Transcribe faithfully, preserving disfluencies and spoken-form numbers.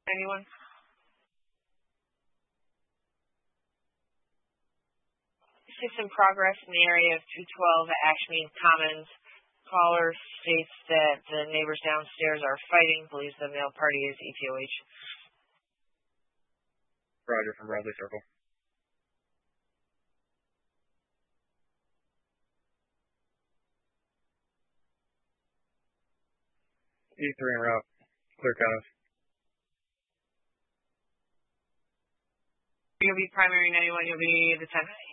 Anyone? System progress in the area of two twelve Ashmead Commons. Caller states that the neighbors downstairs are fighting, believes the male party is E T O H. Roger from Bradley Circle. E three en route. Clear cutoff. You'll be primary ninety-one, you'll be the ten.